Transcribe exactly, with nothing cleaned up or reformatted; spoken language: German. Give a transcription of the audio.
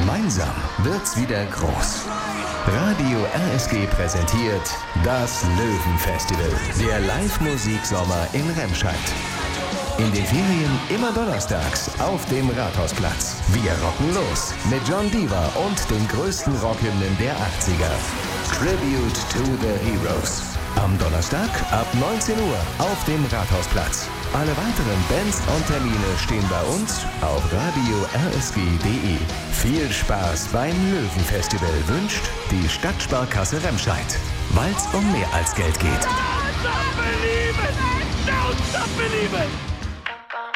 Gemeinsam wird's wieder groß. Radio R S G präsentiert das Löwenfestival, der Live-Musik-Sommer in Remscheid. In den Ferien immer donnerstags auf dem Rathausplatz. Wir rocken los mit John Diva und den größten Rockhymnen der achtziger. Tribute to the Heroes. Am Donnerstag ab neunzehn Uhr auf dem Rathausplatz. Alle weiteren Bands und Termine stehen bei uns auf radio r s g punkt d e. Viel Spaß beim Löwenfestival wünscht die Stadtsparkasse Remscheid, weil's um mehr als Geld geht. Don't stop believing! Don't stop believing!